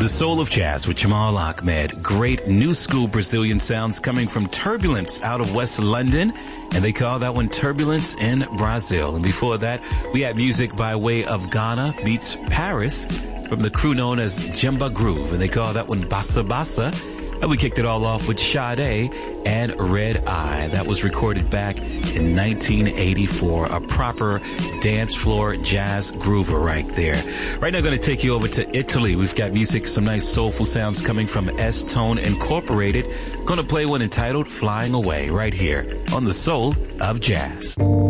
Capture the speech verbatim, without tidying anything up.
The Soul of Jazz with Jamal Ahmed. Great new school Brazilian sounds coming from Turbulence out of West London. And they call that one Turbulence in Brazil. And before that, we had music by way of Ghana meets Paris from the crew known as Jemba Groove. And they call that one Bassa Bassa. And we kicked it all off with Sade and Red Eye. That was recorded back in nineteen eighty-four. A proper dance floor jazz groover right there. Right now, I'm going to take you over to Italy. We've got music, some nice soulful sounds coming from S-Tone Incorporated. Going to play one entitled Flying Away right here on The Soul of Jazz.